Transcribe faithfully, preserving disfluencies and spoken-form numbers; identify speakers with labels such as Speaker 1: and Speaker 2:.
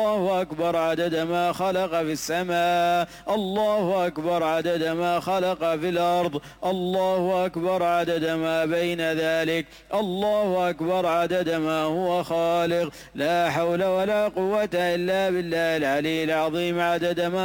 Speaker 1: الله أكبر عدد ما خلق في السماء، الله أكبر عدد ما خلق في الأرض، الله أكبر عدد ما بين ذلك، الله أكبر عدد ما هو خالق. لا حول ولا قوة إلا بالله العلي العظيم عدد ما